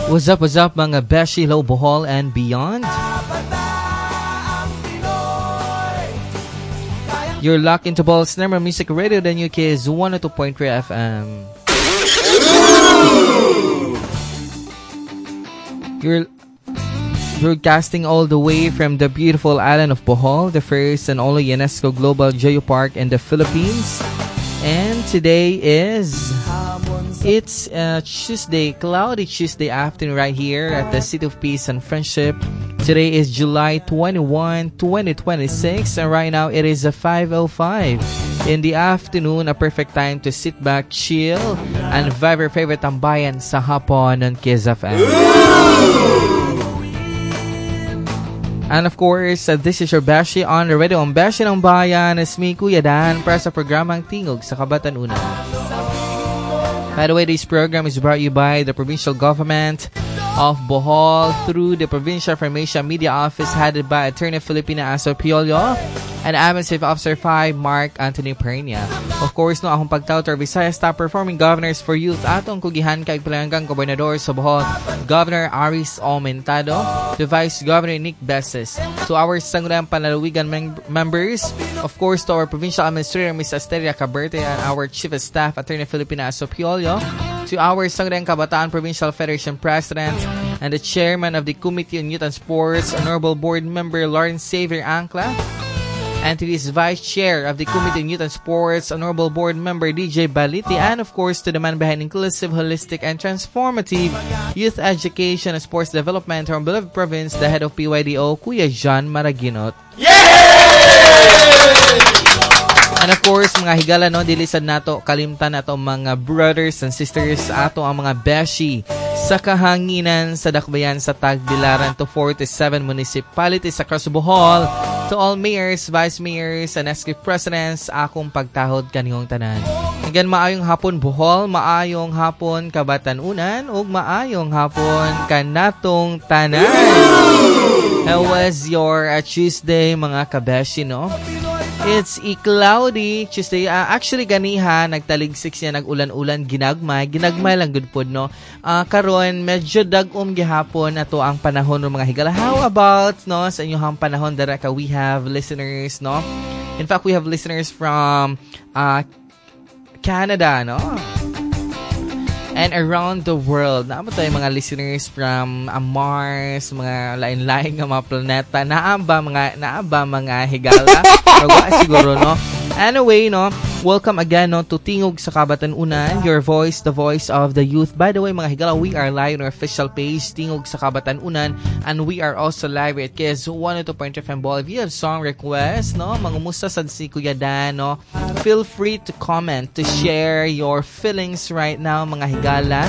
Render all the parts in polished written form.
What's up mga Beshi, Low Bohol and beyond? You're locked into Ball's Number Music Radio, the new Kids 102.3 FM. You're broadcasting all the way from the beautiful island of Bohol, the first and only UNESCO Global Geopark in the Philippines. And today it's Tuesday, cloudy Tuesday afternoon right here at the City of Peace and Friendship. Today is July 21, 2026, and right now it is 5:05 in the afternoon, a perfect time to sit back, chill, and vibe your favorite tambayan sa hapon ng Kiss FM. And of course, this is your Beshi on the radio on Beshi ng Bayan. It's me, Kuya Dan, para sa programang Tingog sa Kabatanunan. By the way, this program is brought to you by the Provincial Government of Bohol through the Provincial Information Media Office headed by Attorney Filipina Aso Piolio and Administrative Officer 5 Mark Anthony Pernia. Of course, no, akong pagtautor Visayas top performing governors for youth atong kugihan kay palanggang gobernador sa Bohol, Governor Aris Aumentado, to Vice Governor Nick Beses, to our Sangguniang Panlalawigan members, of course, to our Provincial Administrator Ms. Asteria Caberte and our Chief of Staff Attorney Filipina Aso Piolio, to our Sangguniang Kabataan Provincial Federation President and the Chairman of the Committee on Youth and Sports, Honorable Board Member Lawrence Xavier Ancla, and to his Vice Chair of the Committee on Youth and Sports, Honorable Board Member DJ Baliti, and of course to the man behind inclusive, holistic, and transformative youth education and sports development from beloved province, the head of PYDO, Kuya John Maraginot. And of course, mga higala, no, dilisan nato, kalimtan nato mga brothers and sisters, ato ang mga Beshi sa kahanginan sa dakbayan sa Tagbilaran to 47 municipalities across Bohol, to all mayors, vice mayors, and executive presidents, akong pagtahod kaniyong tanan. Hanggang maayong hapon Bohol, maayong hapon Kabatanunan, ug maayong hapon kanatong tanan. How was your Tuesday, mga kabeshi, no? It's a cloudy Tuesday. Actually, ganiha, nagtaligsik siya, nag-ulan-ulan, ginagmay lang good pod, no? Karon medyo dag-om gihapon ato ang panahon ng mga higala. How about, no, sa inyong panahon dara ka, we have listeners, no? In fact, we have listeners from Canada, no? And around the world. Naamo tayo mga listeners from Mars, mga lain-lain nga mga planeta. Naaba mga higala. Magwa siguro, no? Anyway, no, welcome again, no, to Tingog sa Kabatanunan, your voice, the voice of the youth. By the way, mga higala, we are live on our official page, Tingog sa Kabatanunan, and we are also live at Kiss 102.3 FM Ball. If you have song requests, no, mangumusta sa si Kuya Dan, no, feel free to comment, to share your feelings right now, mga higala,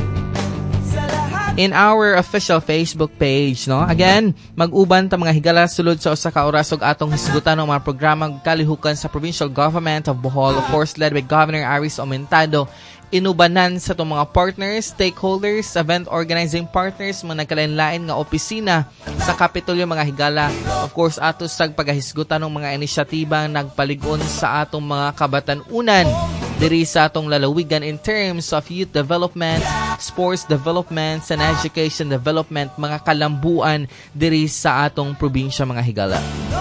in our official Facebook page, no? Again, mag-uban ta mga higala sulod sa usa ka oras ug atong hisgutan ng mga programang kalihukan sa Provincial Government of Bohol, of course led by Governor Aris Aumentado. Inubanan sa itong mga partners, stakeholders, event organizing partners, mga nagkalain-lain nga opisina sa Kapitolyo, mga higala. Of course, ato sa pagahisgutan ng mga inisyatibang nagpaligon sa atong mga kabatanunan diri sa atong lalawigan in terms of youth development, sports development, and education development, mga kalambuan diri sa atong probinsya, mga higala.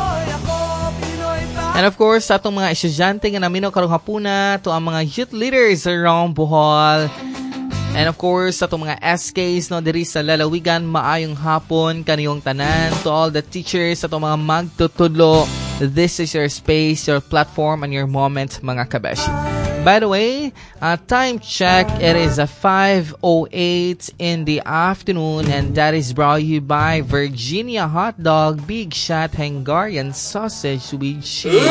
And of course, sa atong mga estudyante nga naminaw karong hapuna, to ang mga youth leaders around Bohol. And of course, sa itong mga SKs, no, diri sa lalawigan, maayong hapon kaniyong tanan. To all the teachers, sa itong mga magtutudlo, this is your space, your platform, and your moment, mga kabeshi. By the way, time check, it is 5:08 in the afternoon, and that is brought to you by Virginia Hot Dog, Big Shot Hungarian Sausage with Cheese.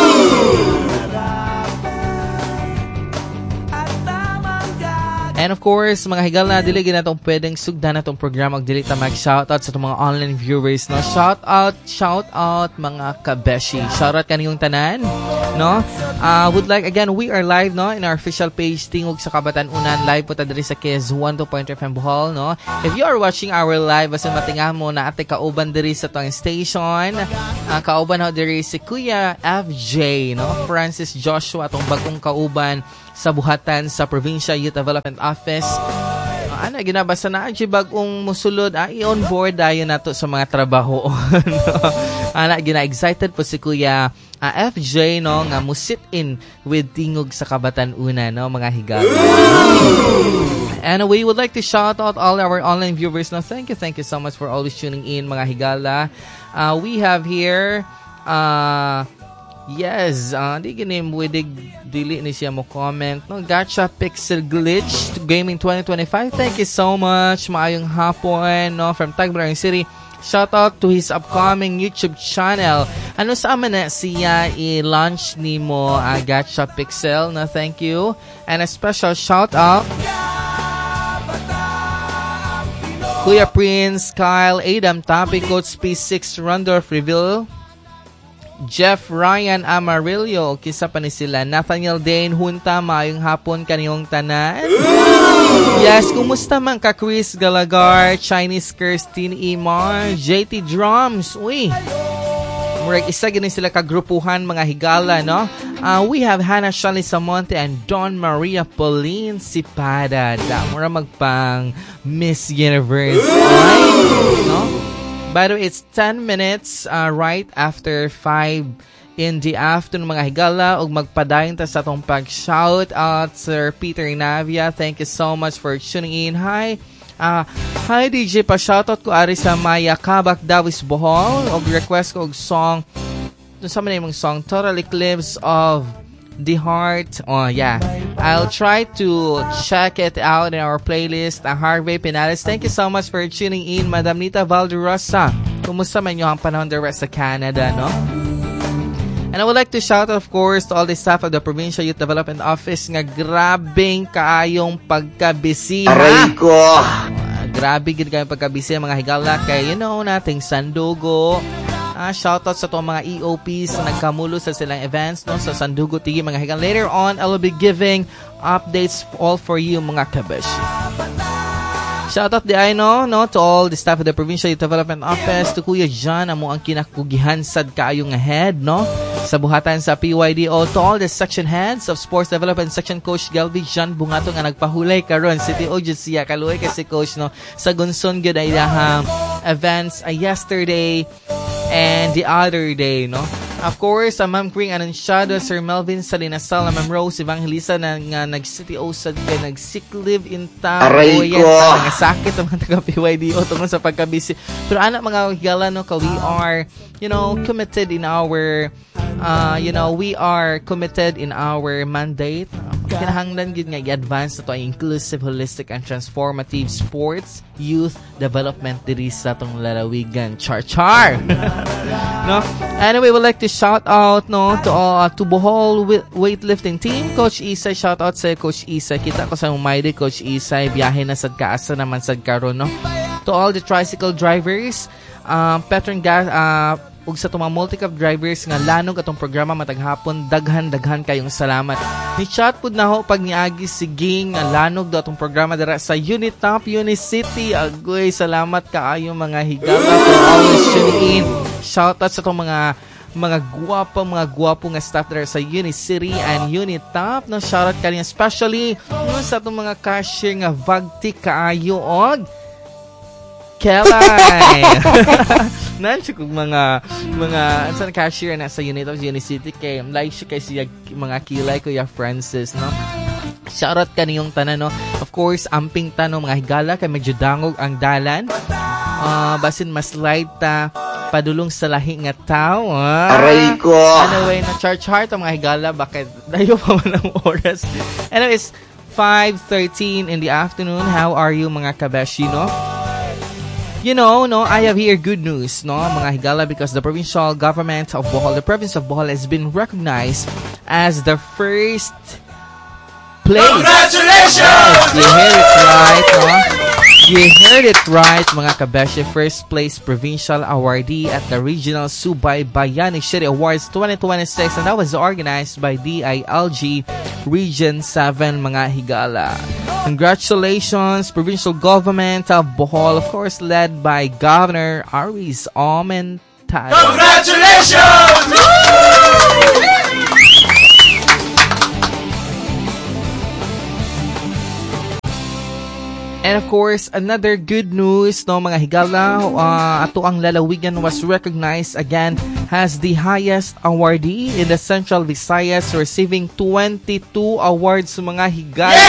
And of course, mga higala, dili gyud natong pwedeng sugdan natong programa og dili ta mag-shoutout sa itong mga online viewers, no? Shout out mga kabeshi. Shoutout kaniyong tanan, no? Would like again, we are live, no, in our official page Tingog sa Kabatanunan, live po ta diri sa Kiss 102.3 FM Bohol, no? If you are watching our live, basta matingahan mo na ate kauban diri sa tong station. Kauban ho diri si Kuya FJ, no? Francis Joshua, atong bagong kauban sa buhatan sa Provincial Youth Development Office. Ana ginabasa na si bagong musulod i-on board dayon nato sa mga trabaho. Ana gina-excited po si Kuya FJ no nga mo sit in with Tingog sa Kabatan-Una no mga higala. And we would like to shout out all our online viewers no. Thank you so much for always tuning in mga higala. We have here yes, di ginim widig dili ni siya mo comment no. Gacha Pixel Glitch Gaming 2025. Thank you so much. Maayong hapon no from Tagbilaran City. Shout out to his upcoming YouTube channel. Ano sa aman na siya i-launch ni mo Gacha Pixel no. Thank you. And a special shout out Kuya Prince, Kyle, Adam, Tapi, Coach P6, Randolph Reville, Jeff Ryan Amarillo, kisa pa ni sila, Nathaniel Dane Hunta, maayong hapon kaniyong tanan. Yes, kumusta man ka Chris Galagar, Chinese Kirstine Imar, JT Drums, uy. Murag isa gini sila kagrupuhan mga higala, no? We have Hannah Shali Samonte and Don Maria Pauline Sipada. Mura magpang Miss Universe, right? No? By the way, it's 10 minutes right after 5 in the afternoon mga higala ug magpadayon ta sa atong pag-shout out Sir Peter Navia. Thank you so much for tuning in. Hi DJ, pa-shoutout ko ari sa Maya Kabak Davis Bohol og request ko og song sa man imong song Total Eclipse of the Heart. Oh yeah, I'll try to check it out in our playlist. Harvey Pinales, thank you so much for tuning in. Madam Nita Valderosa, kumusta man yung panahon there sa Canada, no? And I would like to shout out, of course, to all the staff of the Provincial Youth Development Office nga grabing kaayong pagkabisi. Aray ko! Grabe gid kayong pagkabisi mga higala kay nating Sandugo. Shoutout sa itong mga EOPs na nagkamulo sa silang events no, sa Sandugo Tigi mga higala. Later on, I will be giving updates all for you mga kabeshi. Shoutout di ay no to all the staff of the Provincial Youth Development Office, to Kuya John, amo ang kinakugihan sad kaayong head no sa buhatan sa PYDO, to all the section heads of Sports Development Section Coach Galvin John Bungato nga nagpahulay karon City o jud siya kaluoy kasi coach no sa Gunson gyud ay dahang events yesterday and the other day no. Of course, Ma'am Kring Anansyado, Sir Melvin Salinasal, Ma'am Rose Evangelista na nga nag-city o sad kay nag-sick leave in town. Aray ko! Nga sakit ang mga taga-PYDO tungkol sa pagkabisi. Pero anak mga higala no, we are, committed in our, we are committed in our mandate. Kinahanglan gid nga i-advance na to ang inclusive, holistic, and transformative sports youth development diri sa tong lalawigan. Char! No? Anyway, we'd like to shout out to Bohol weightlifting team. Coach Isay, shout out sa Coach Isay. Kita ko sa umaydi Coach Isay, biyahe na sad kaasa naman sad karon no. To all the tricycle drivers, Petron gas ug sa mga multi-cup drivers nga lanog atong programa mataghapon, daghan kayong salamat. Ni chat pud na ho pag niagi si Ging nga lanog do atong programa dira sa Unitop Unicity. Agoy, salamat kaayo mga higala for always tuning in. Shout out sa itong mga guwapo nga staff there sa Unicity and Unitop. No, shout out kanina especially sa itong mga cashier nga vagti kaayo og Kelay. Nandiyo kong mga saan cashier na sa Unitop Unicity kay like siya kay siya mga kilay Kuya Francis no. Shoutout kaniyong tanan no. Of course, amping tanong mga higala kay medyo dangog ang dalan. Basin mas light padulong sa lahi nga tao. Aray ko. Anyway, na charge heart ang mga higala bakit dayo pa man ang oras. Anyways, 5:13 in the afternoon. How are you mga kabeshi no? I have here good news, no, mga higala, because the provincial government of Bohol, the province of Bohol, has been recognized as the first place. Congratulations! Yes, you heard it right, no? You heard it right, mga kabeshi. First place provincial awardee at the Regional Subay Bayani City Awards 2026, and that was organized by DILG Region 7, mga higala. Congratulations, provincial government of Bohol, of course, led by Governor Aris Aumentado. Congratulations! Woo! 5:14 in the afternoon. How are you mga kabeshi? First place provincial awardee at the Regional Subay Bayani City Awards 2026, and that was organized by DILG Region 7, mga higala. Congratulations! Woo! 5:14 in the afternoon. How are you mga kabeshi? First place provincial awardee at the Regional Subay Bayani City Awards 2026, and that was organized by DILG Region 7, mga higala. Congratulations! And of course, another good news, no, mga higala, ato ang lalawigan was recognized again as the highest awardee in the Central Visayas, receiving 22 awards mga higala.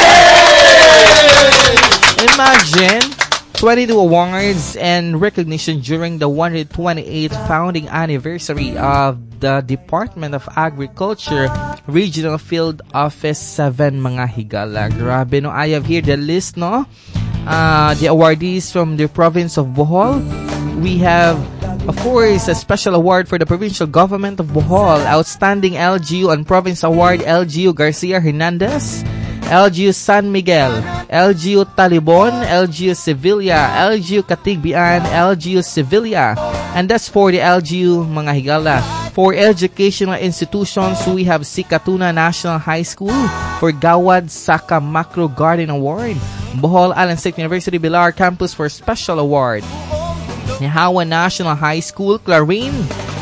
Imagine 22 awards and recognition during the 128th founding anniversary of the Department of Agriculture Regional Field Office 7 mga higala. Grabe, no? I have here the list, no? The awardees from the province of Bohol. We have, of course, a special award for the provincial government of Bohol. Outstanding LGU and Province Award, LGU Garcia Hernandez, LGU San Miguel, LGU Talibon, LGU Sevilla, LGU Katigbian, LGU Sevilla. And that's for the LGU mga higala. For educational institutions, we have Sikatuna National High School for Gawad Saka Macro Garden Award. Bohol Island State University Bilar Campus for Special Award. Nihawa National High School, Clarine.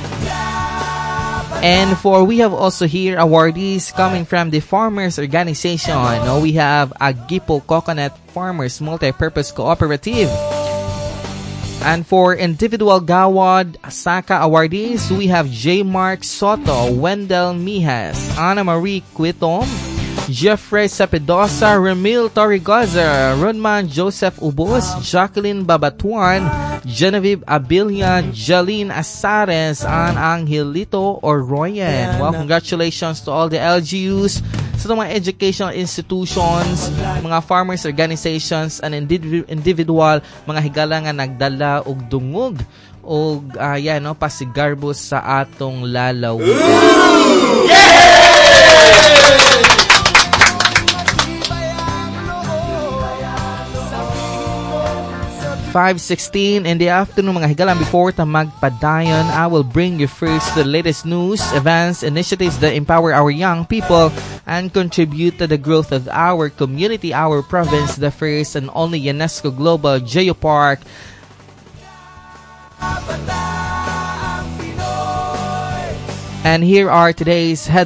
And we have also here awardees coming from the Farmers Organization. No, we have Agipo Coconut Farmers Multi-Purpose Cooperative. And for individual Gawad Saka awardees, we have J. Mark Soto, Wendell Mijas, Ana Marie Quitom, Jeffrey Sapidosa, Remil Torrigoza, Rodman Joseph Ubos, Jacqueline Babatuan, Genevieve Abilia, Jaline Asares, and Angelito Oroyan. Well, congratulations to all the LGUs, sa mga educational institutions, mga farmers organizations, and individual mga higala nga nagdala og dungog og pasigarbos sa atong lalaw. Yeah! 5:16 in the afternoon mga higala. Before ta magpadayon, I will bring you first the latest news, events, initiatives that empower our young people and contribute to the growth of our community, our province, the first and only UNESCO Global Geopark. And here are today's headlines.